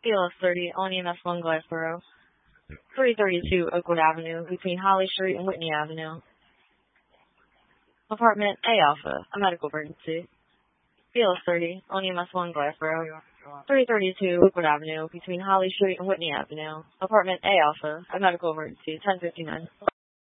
BLS 30 on EMS 1 Glassboro. 332 Oakwood Avenue between Holly Street and Whitney Avenue. Apartment A Alpha, a medical emergency. BLS 30 on EMS 1 Glassboro. 332 Oakwood Avenue between Holly Street and Whitney Avenue. Apartment A Alpha, a medical emergency, 1059.